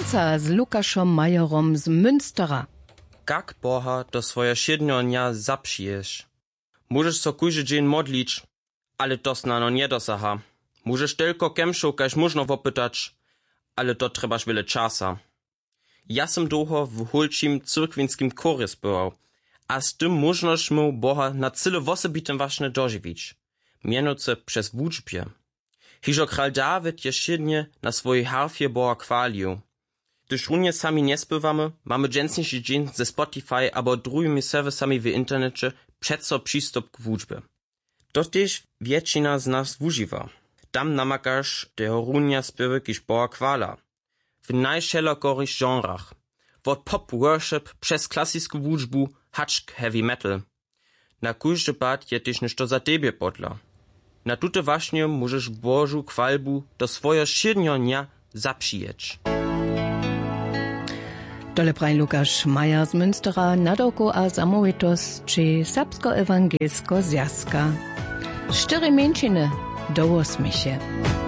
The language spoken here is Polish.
Tanca z Lukaszom Majerom z Münstera. Jak Boha do swoje siednionia zapsijesz? Możesz so kujży dzień modlić, ale to snano nie dosaha. Możesz tylko kemszu, każ można wopytać, ale to trzebasz wiele czasa. Ja sam długo w hulczym cyrkwinskim chorze spywał, a z tym możność mu Boha na cyle wosobitym właśnie dożywić. Mianowicie przez wuczbie. Hiżo kral Dawid je siednie na swojej harfie Boha chwalił. Gdyż runie sami nie spywamy, mamy dżęsniejszy dzień ze Spotify albo drugimi serwisami w internecie przeco przystup k wuczbie. To też wiecina z nas używa. Tam namakasz tego runia spiewy kiż Boha chwala. W najszerokich genrach. Od pop worship przez klasyczną wuczbu hacz heavy metal. Na każdy pad je też niż to za tebie podla. Na tute właśnie możesz Bożu chwalbu do swojego siednionia zapsijeć. Dole prań Lukasz Majer z Münstera nadoko a zamowitos czy Serbsko-Ewangelsko Zjazka. 4 mięciny do 8.